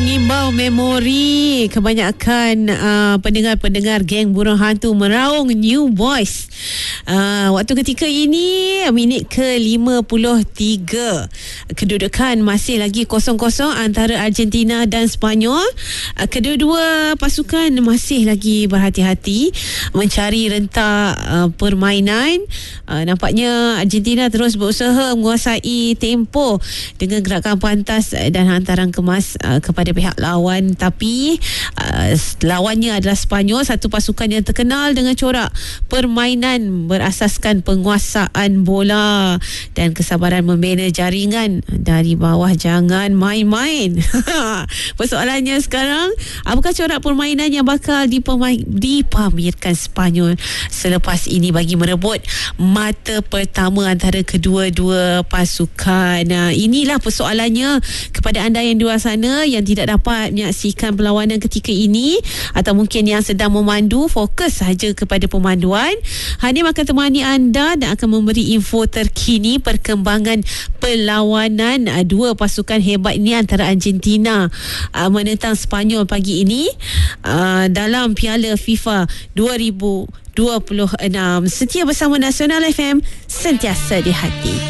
mengimbau memori kebanyakan pendengar-pendengar geng burung hantu meraung New Boys. Waktu ketika ini minit ke-53, kedudukan masih lagi 0-0 antara Argentina dan Sepanyol. Kedua-dua pasukan masih lagi berhati-hati mencari rentak permainan. Nampaknya Argentina terus berusaha menguasai tempo dengan gerakan pantas dan hantaran kemas kepada pihak lawan, tapi lawannya adalah Sepanyol, satu pasukan yang terkenal dengan corak permainan berasaskan penguasaan bola dan kesabaran membina jaringan dari bawah. Jangan main-main. Persoalannya sekarang, apakah corak permainan yang bakal dipamerkan Sepanyol selepas ini bagi merebut mata pertama antara kedua-dua pasukan? Inilah persoalannya kepada anda yang di luar sana yang tidak dapat menyaksikan perlawanan ketika ini, atau mungkin yang sedang memandu, fokus sahaja kepada pemanduan. Hanim akan temani anda dan akan memberi info terkini perkembangan perlawanan dua pasukan hebat ini antara Argentina menentang Sepanyol pagi ini dalam Piala FIFA 2026. Setia bersama Nasional FM, sentiasa di hati.